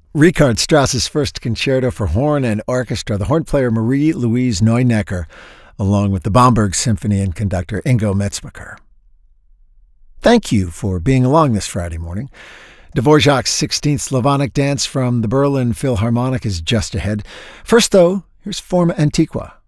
Richard Strauss's first concerto for horn and orchestra, the horn player Marie-Louise Neunecker, along with the Bamberg Symphony and conductor Ingo Metzbacher. Thank you for being along this Friday morning. Dvorak's 16th Slavonic Dance from the Berlin Philharmonic is just ahead. First, though, here's Forma Antiqua.